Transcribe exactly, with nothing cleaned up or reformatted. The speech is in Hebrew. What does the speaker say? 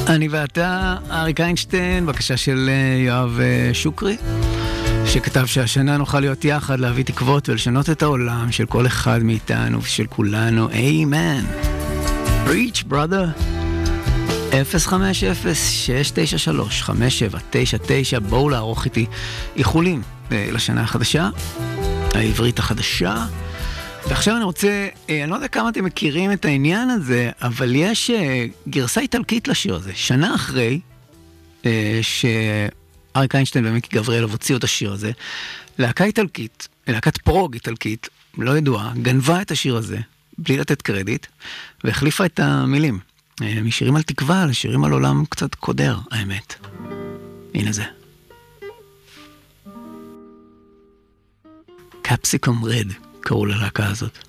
אני ואתה, אריק איינשטיין, בקשה של יואב שוקרי, שכתב שהשנה נוכל להיות יחד, להביא תקוות ולשנות את העולם של כל אחד מאיתנו ושל כולנו. אמן. Preach, brother. אפס חמש אפס שש תשע שלוש חמש שבע תשע תשע. בואו לערוך איתי איחולים לשנה החדשה, העברית החדשה. ועכשיו אני רוצה, אני לא יודע כמה אתם מכירים את העניין הזה, אבל יש גרסה איטלקית לשיר הזה. שנה אחרי שאריק איינשטיין ומיקי גבריאלוב הוציאו את השיר הזה, להקה איטלקית, להקת פרוג איטלקית, לא ידועה, גנבה את השיר הזה, בלי לתת קרדיט, והחליפה את המילים. משירים על תקווה, לשירים על עולם קצת קודר, האמת. הנה זה. קפסיקום רד, קראו ללהקה הזאת.